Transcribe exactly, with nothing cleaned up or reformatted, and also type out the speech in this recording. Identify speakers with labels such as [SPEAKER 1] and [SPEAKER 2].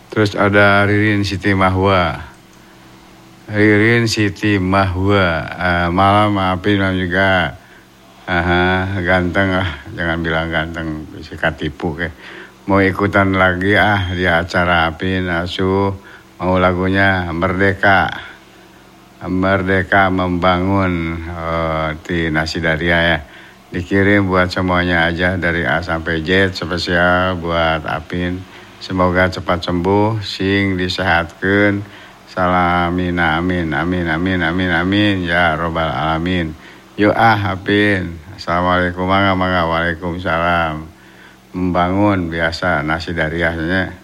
[SPEAKER 1] Terus ada Ririn Siti Mahwa. Ririn Siti Mahwa. Uh, malam maafin juga. Aha, ganteng ah, jangan bilang ganteng, bisa katipu ke. Mau ikutan lagi ah di acara Apin Asuh, mau lagunya Merdeka. Merdeka membangun uh, di Nasidaria ya. Dikirim buat semuanya aja dari A sampai Z, spesial buat Apin. Semoga cepat sembuh, sing disehatkan. Salamina amin, amin, amin, amin, amin, ya robbal alamin. Yuk ah Apin. Assalamualaikum, mangga, mangga, waalaikumsalam. Membangun biasa Nasidariahnya.